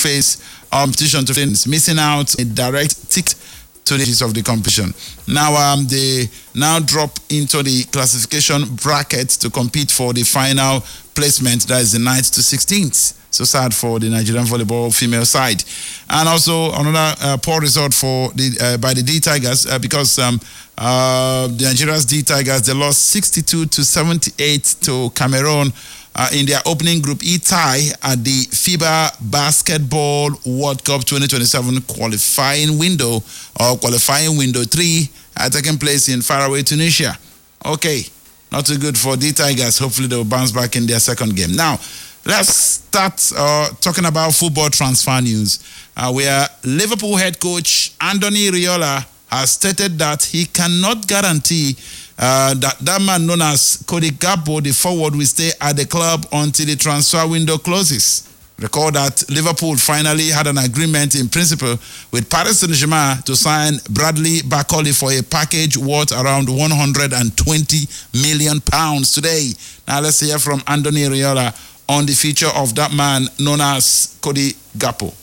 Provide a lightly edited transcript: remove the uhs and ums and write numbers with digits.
face competition to finish, missing out a direct ticket to the of the competition. Now they now drop into the classification bracket to compete for the final placement, that is the 9th to 16th. So sad for the Nigerian volleyball female side. And also another poor result for the by the D Tigers because the Nigeria's D Tigers, they lost 62 to 78 to Cameroon in their opening Group E tie at the FIBA Basketball World Cup 2027 qualifying window 3 taking place in faraway Tunisia. Okay, not too good for D Tigers. Hopefully they will bounce back in their second game. Now, let's start talking about football transfer news, where Liverpool head coach Andoni Iraola has stated that he cannot guarantee that man known as Cody Gakpo, the forward, will stay at the club until the transfer window closes. Recall that Liverpool finally had an agreement in principle with Paris Saint-Germain to sign Bradley Barcola for a package worth around £120 million today. Now let's hear from Andoni Iraola on the future of that man known as Cody Gakpo.